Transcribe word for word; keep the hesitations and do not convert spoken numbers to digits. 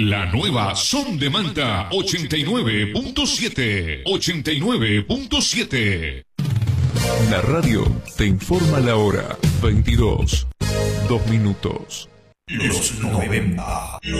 La nueva Son de Manta ochenta y nueve punto siete. ochenta y nueve punto siete. La radio te informa la hora. veintidós. Dos minutos. Los noventa.